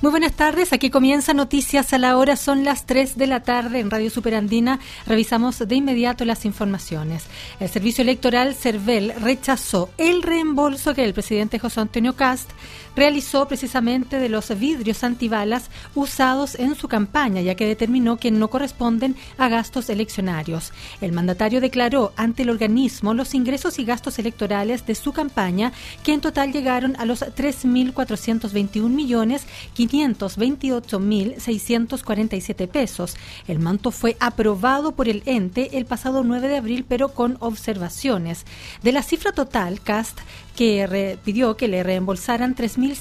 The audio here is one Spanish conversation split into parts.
Muy buenas tardes, aquí comienza Noticias a la Hora, son las 3 de la tarde en Radio Superandina. Revisamos de inmediato las informaciones. El Servicio Electoral CERVEL rechazó el reembolso que el presidente José Antonio Kast realizó precisamente de los vidrios antibalas usados en su campaña, ya que determinó que no corresponden a gastos eleccionarios. El mandatario declaró ante el organismo los ingresos y gastos electorales de su campaña, que en total llegaron a los 3.421.528.647 pesos. El monto fue aprobado por el ente el pasado 9 de abril, pero con observaciones. De la cifra total, Kast pidió que le reembolsaran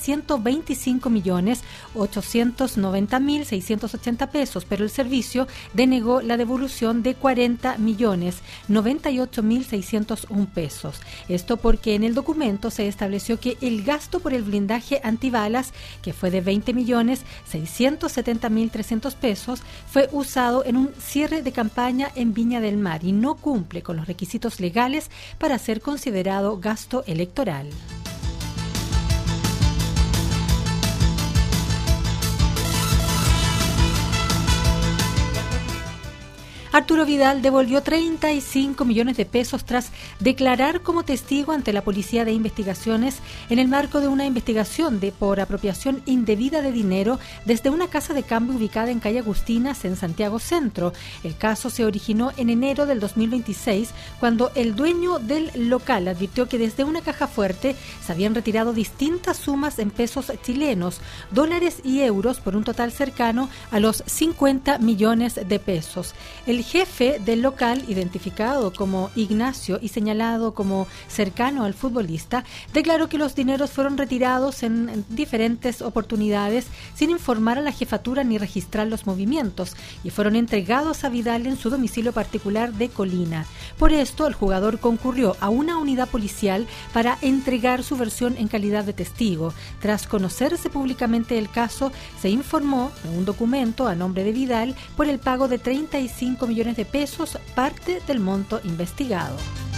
3.125.890.680 pesos, pero el servicio denegó la devolución de 40.098.601 pesos. Esto porque en el documento se estableció que el gasto por el blindaje antibalas, que fue de 20.670.300 pesos, fue usado en un cierre de campaña en Viña del Mar y no cumple con los requisitos legales para ser considerado gasto electoral. Arturo Vidal devolvió 35 millones de pesos tras declarar como testigo ante la Policía de Investigaciones en el marco de una investigación por apropiación indebida de dinero desde una casa de cambio ubicada en calle Agustinas, en Santiago Centro. El caso se originó en enero del 2026, cuando el dueño del local advirtió que desde una caja fuerte se habían retirado distintas sumas en pesos chilenos, dólares y euros por un total cercano a los 50 millones de pesos. El jefe del local, identificado como Ignacio y señalado como cercano al futbolista, declaró que los dineros fueron retirados en diferentes oportunidades sin informar a la jefatura ni registrar los movimientos y fueron entregados a Vidal en su domicilio particular de Colina. Por esto, el jugador concurrió a una unidad policial para entregar su versión en calidad de testigo. Tras conocerse públicamente el caso, se informó en un documento a nombre de Vidal por el pago de 35 millones de pesos, parte del monto investigado.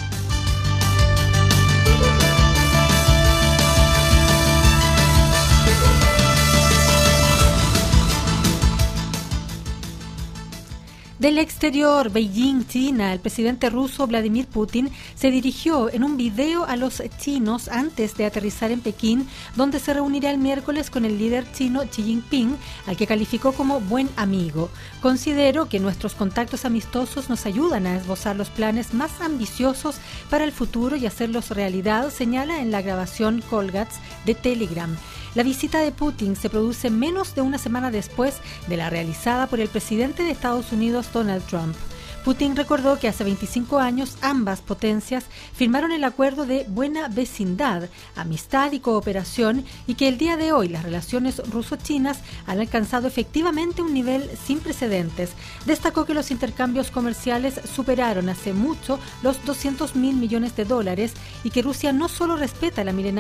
Del exterior, Beijing, China, el presidente ruso Vladimir Putin se dirigió en un video a los chinos antes de aterrizar en Pekín, donde se reunirá el miércoles con el líder chino Xi Jinping, al que calificó como buen amigo. Considero que nuestros contactos amistosos nos ayudan a esbozar los planes más ambiciosos para el futuro y hacerlos realidad, señala en la grabación Colgats de Telegram. La visita de Putin se produce menos de una semana después de la realizada por el presidente de Estados Unidos, Donald Trump. Putin recordó que hace 25 años ambas potencias firmaron el acuerdo de buena vecindad, amistad y cooperación, y que el día de hoy las relaciones ruso-chinas han alcanzado efectivamente un nivel sin precedentes. Destacó que los intercambios comerciales superaron hace mucho los $200.000 millones y que Rusia no solo respeta la milenaria